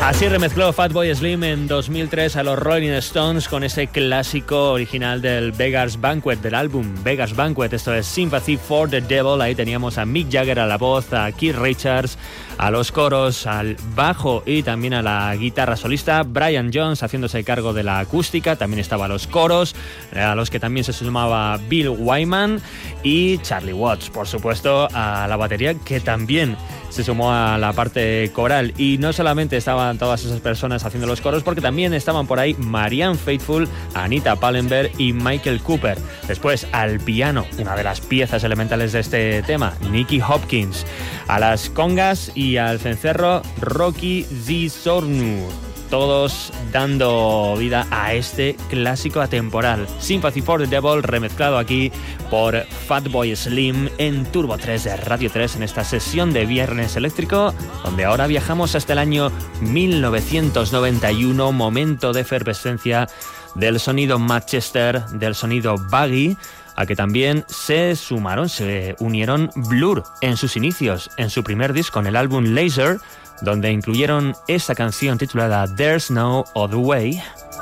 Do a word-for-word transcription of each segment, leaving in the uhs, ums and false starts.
Así remezcló Fatboy Slim en dos mil tres a los Rolling Stones con ese clásico original del Beggars Banquet, del álbum Beggars Banquet. Esto es Sympathy for the Devil. Ahí teníamos a Mick Jagger a la voz, a Keith Richards a los coros, al bajo y también a la guitarra solista. Brian Jones haciéndose cargo de la acústica, también estaba a los coros, a los que también se sumaba Bill Wyman y Charlie Watts, por supuesto, a la batería, que también se sumó a la parte coral. Y no solamente estaban todas esas personas haciendo los coros, porque también estaban por ahí Marianne Faithfull, Anita Pallenberg y Michael Cooper. Después al piano, una de las piezas elementales de este tema, Nicky Hopkins. A las congas y al cencerro, Rocky Zizornu. Todos dando vida a este clásico atemporal. Sympathy for the Devil, remezclado aquí por Fatboy Slim en Turbo tres de Radio tres en esta sesión de Viernes Eléctrico, donde ahora viajamos hasta el año mil novecientos noventa y uno, momento de efervescencia del sonido Manchester, del sonido buggy, a que también se sumaron, se unieron Blur en sus inicios, en su primer disco, en el álbum Laser, donde incluyeron esta canción titulada There's No Other Way,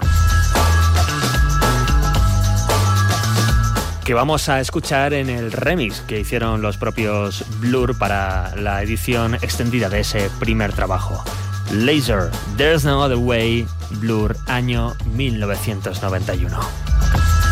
que vamos a escuchar en el remix que hicieron los propios Blur para la edición extendida de ese primer trabajo. Laser, There's No Other Way, Blur, año mil novecientos noventa y uno.